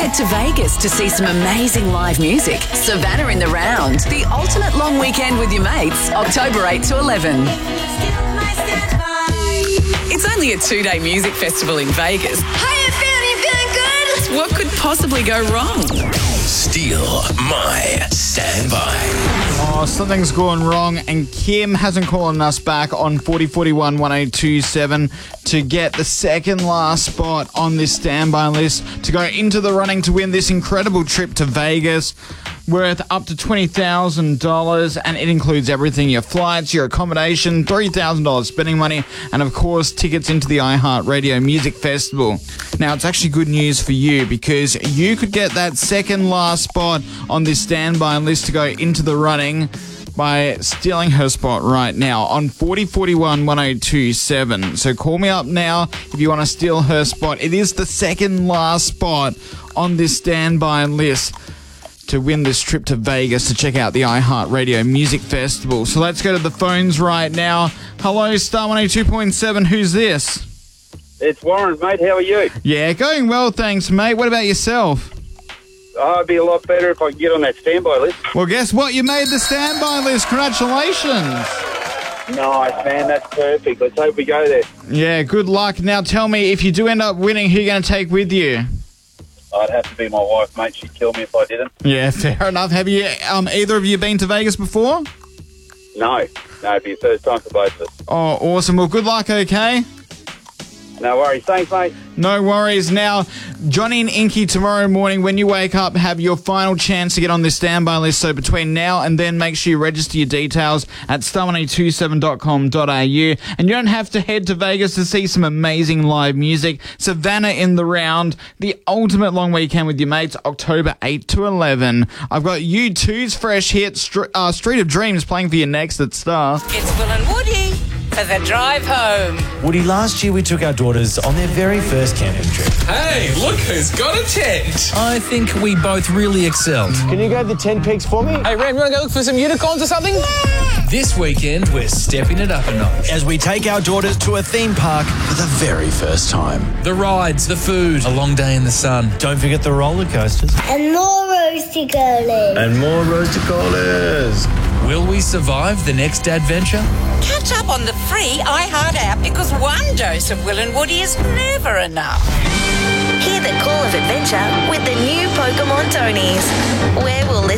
Head to Vegas to see some amazing live music. Savannah in the Round, the ultimate long weekend with your mates, October 8 to 11. It's only a 2-day music festival in Vegas. How you feeling? You feeling good? What could possibly go wrong? Steal my standby. Oh, something's gone wrong, and Kim hasn't called us back on 4041 1827 to get the second last spot on this standby list to go into the running to win this incredible trip to Vegas worth up to $20,000, and it includes everything: your flights, your accommodation, $3,000 spending money, and of course tickets into the iHeartRadio Music Festival. Now, it's actually good news for you because you could get that second last spot on this standby list to go into the running by stealing her spot right now on 4041 1027. So call me up now if you want to steal her spot. It is the second last spot on this standby list to win this trip to Vegas to check out the iHeartRadio Music Festival. So let's go to the phones right now. Hello, Star 102.7. Who's this? It's Warren, mate. How are you? Yeah, going well, thanks, mate. What about yourself? Oh, it'd be a lot better if I could get on that standby list. Well, guess what? You made the standby list. Congratulations. Nice, man. That's perfect. Let's hope we go there. Yeah, good luck. Now tell me, if you do end up winning, who are you going to take with you? I'd have to be my wife, mate. She'd kill me if I didn't. Yeah, fair enough. Have you, either of you been to Vegas before? No, it'd be the first time for both of us. Oh, awesome. Well, good luck, okay? No worries. Thanks, mate. No worries. Now, Johnny and Inky, tomorrow morning when you wake up, have your final chance to get on this standby list. So between now and then, make sure you register your details at star1027.com.au. And you don't have to head to Vegas to see some amazing live music. Savannah in the Round, the ultimate long weekend with your mates, October 8 to 11. I've got U2's fresh hit, Street of Dreams, playing for you next at Star. It's Will and Woody for the drive home. Woody, last year we took our daughters on their very first camping trip. Hey, look who's got a tent. I think we both really excelled. Can you grab the tent pegs for me? Hey, Ram, you want to go look for some unicorns or something? This weekend, we're stepping it up a notch. As we take our daughters to a theme park for the very first time. The rides, the food, a long day in the sun. Don't forget the roller coasters. And more roasty girlies. And more roasted collars. Will we survive the next adventure? Catch up on the free iHeart app because one dose of Will and Woody is never enough. Hear the call of adventure with the new Pokemon Tonies. Where will